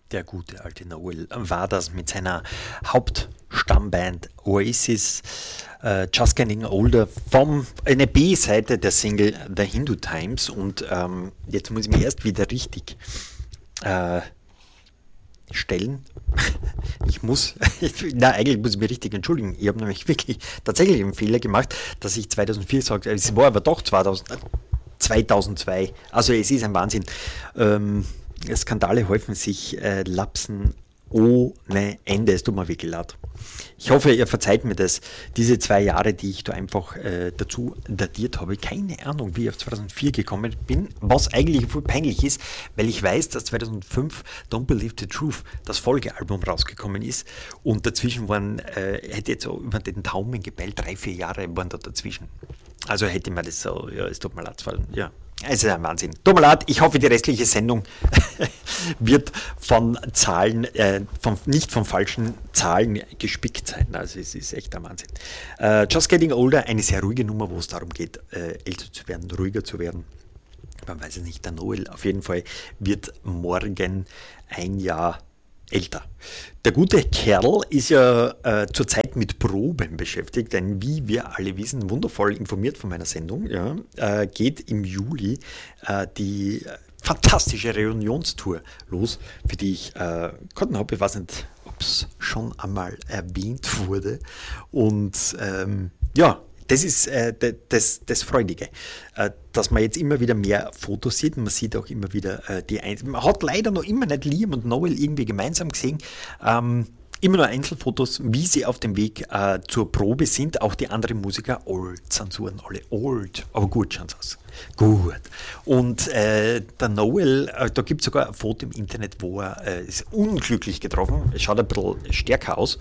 Der gute alte Noel war das mit seiner Hauptstammband Oasis, Just Getting Older, von einer B-Seite der Single The Hindu Times. Und jetzt muss ich mich erst wieder richtig äh, stellen. Eigentlich muss ich mich richtig entschuldigen. Ich habe nämlich wirklich tatsächlich einen Fehler gemacht, dass ich 2004 sagte, es war aber doch 2002. Also es ist ein Wahnsinn. Skandale häufen sich, Lapsen ohne Ende. Es tut mir wirklich leid. Ich hoffe, ihr verzeiht mir das. Diese 2 Jahre, die ich da einfach dazu datiert habe. Keine Ahnung, wie ich auf 2004 gekommen bin, was eigentlich voll peinlich ist, weil ich weiß, dass 2005 Don't Believe the Truth, das Folgealbum, rausgekommen ist und dazwischen waren, hätte jetzt so über den Daumen gepeilt, 3-4 Jahre waren da dazwischen. Also hätte man das so, ja, es tut mir leid, ja. Es ist ein Wahnsinn. Tut mir leid, ich hoffe, die restliche Sendung wird von Zahlen, nicht von falschen Zahlen gespickt sein. Also es ist echt ein Wahnsinn. Just Getting Older, eine sehr ruhige Nummer, wo es darum geht, älter zu werden, ruhiger zu werden. Man weiß es nicht, der Noel auf jeden Fall wird morgen ein Jahr älter. Der gute Kerl ist ja zurzeit mit Proben beschäftigt, denn wie wir alle wissen, wundervoll informiert von meiner Sendung, ja, geht im Juli die fantastische Reunionstour los, für die ich Karten habe. Ich weiß nicht, ob es schon einmal erwähnt wurde. Und ja, das ist das Freudige, dass man jetzt immer wieder mehr Fotos sieht. Man sieht auch immer wieder man hat leider noch immer nicht Liam und Noel irgendwie gemeinsam gesehen. Immer nur Einzelfotos, wie sie auf dem Weg zur Probe sind. Auch die anderen Musiker, old, Zensuren, alle old, aber gut schauen sie aus. Gut. Und der Noel, da gibt es sogar ein Foto im Internet, wo er ist unglücklich getroffen. Es schaut ein bisschen stärker aus.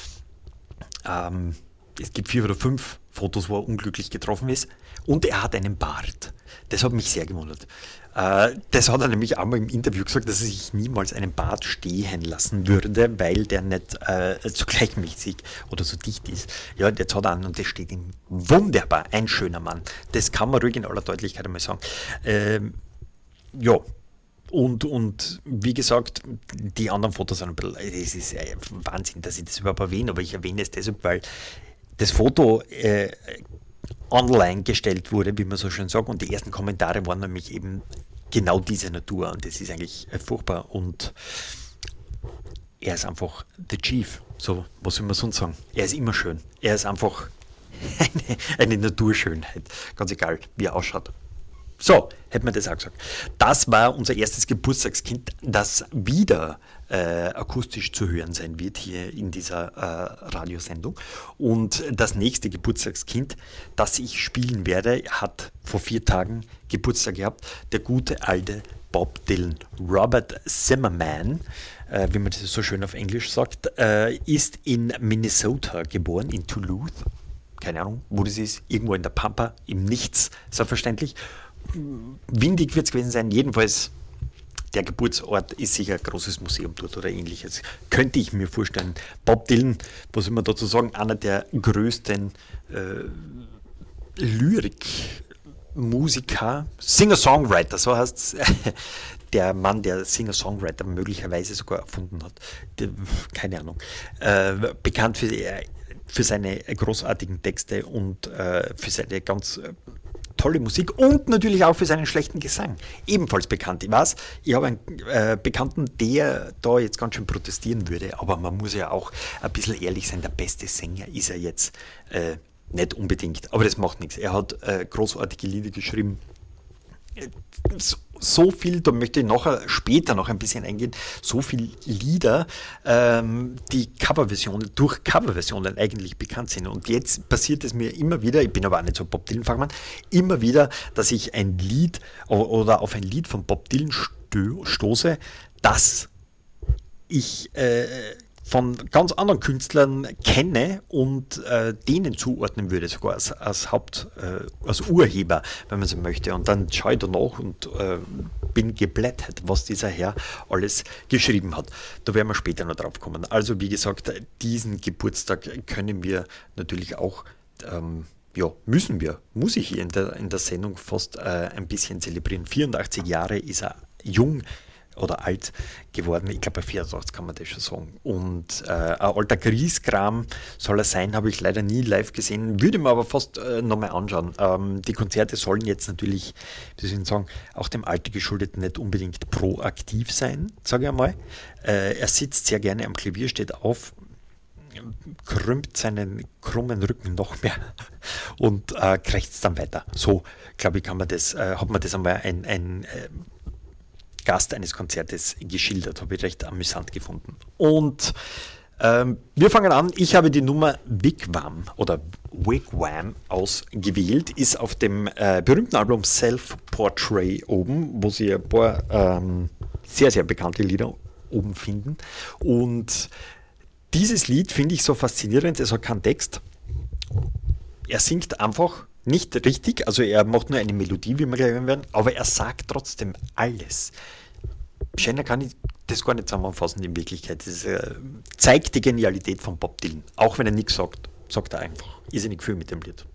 Es gibt 4 oder 5 Fotos, wo er unglücklich getroffen ist. Und er hat einen Bart. Das hat mich sehr gewundert. Das hat er nämlich einmal im Interview gesagt, dass er sich niemals einen Bart stehen lassen würde, weil der nicht so gleichmäßig oder so dicht ist. Ja, jetzt hat er einen und das steht ihm wunderbar. Ein schöner Mann. Das kann man ruhig in aller Deutlichkeit einmal sagen. Ja. Und wie gesagt, die anderen Fotos sind ein bisschen, es ist Wahnsinn, dass ich das überhaupt erwähne, aber ich erwähne es deshalb, weil das Foto online gestellt wurde, wie man so schön sagt, und die ersten Kommentare waren nämlich eben genau diese Natur und das ist eigentlich furchtbar und er ist einfach the Chief, so, was soll man sonst sagen? Er ist immer schön, er ist einfach eine Naturschönheit, ganz egal, wie er ausschaut. So, hätte man das auch gesagt. Das war unser erstes Geburtstagskind, das wieder akustisch zu hören sein wird hier in dieser Radiosendung. Und das nächste Geburtstagskind, das ich spielen werde, hat vor 4 Tagen Geburtstag gehabt. Der gute alte Bob Dylan. Robert Zimmerman, wie man das so schön auf Englisch sagt, ist in Minnesota geboren, in Duluth. Keine Ahnung, wo das ist. Irgendwo in der Pampa, im Nichts, selbstverständlich. Windig wird es gewesen sein, jedenfalls der Geburtsort ist sicher ein großes Museum dort oder ähnliches. Könnte ich mir vorstellen. Bob Dylan, was soll man dazu sagen, einer der größten Lyrikmusiker, Singer-Songwriter, so heißt es, der Mann, der Singer-Songwriter möglicherweise sogar erfunden hat. Keine Ahnung. Bekannt für seine großartigen Texte und für seine ganz tolle Musik und natürlich auch für seinen schlechten Gesang. Ebenfalls bekannt. Ich weiß, ich habe einen Bekannten, der da jetzt ganz schön protestieren würde, aber man muss ja auch ein bisschen ehrlich sein, der beste Sänger ist er jetzt nicht unbedingt, aber das macht nichts. Er hat großartige Lieder geschrieben. So viel, da möchte ich später noch ein bisschen eingehen, so viele Lieder, die durch Coverversionen eigentlich bekannt sind. Und jetzt passiert es mir immer wieder, ich bin aber auch nicht so Bob Dylan-Fachmann, immer wieder, dass ich ein Lied oder auf ein Lied von Bob Dylan stoße, das ich von ganz anderen Künstlern kenne und denen zuordnen würde, sogar als Urheber, wenn man so möchte. Und dann schaue ich danach und bin geblättert, was dieser Herr alles geschrieben hat. Da werden wir später noch drauf kommen. Also wie gesagt, diesen Geburtstag können wir natürlich auch, muss ich hier in der Sendung fast ein bisschen zelebrieren. 84 Jahre ist er jung, oder alt geworden. Ich glaube, bei 84 kann man das schon sagen. Und ein alter Grieskram soll er sein, habe ich leider nie live gesehen, würde mir aber fast nochmal anschauen. Die Konzerte sollen jetzt natürlich, wie soll ich sagen, auch dem Alter geschuldet nicht unbedingt proaktiv sein, sage ich einmal. Er sitzt sehr gerne am Klavier, steht auf, krümmt seinen krummen Rücken noch mehr und krächzt dann weiter. So, glaube ich, hat man das einmal ein Gast eines Konzertes geschildert, habe ich recht amüsant gefunden. Und wir fangen an. Ich habe die Nummer Wigwam oder Wigwam ausgewählt, ist auf dem berühmten Album Self-Portrait oben, wo Sie ein paar sehr, sehr bekannte Lieder oben finden. Und dieses Lied finde ich so faszinierend, es hat keinen Text. Er singt einfach nicht richtig, also er macht nur eine Melodie, wie wir gleich hören werden, aber er sagt trotzdem alles. Schöner kann ich das gar nicht zusammenfassen in Wirklichkeit. Das zeigt die Genialität von Bob Dylan. Auch wenn er nichts sagt, sagt er einfach. Ist ja nicht viel mit dem Lied.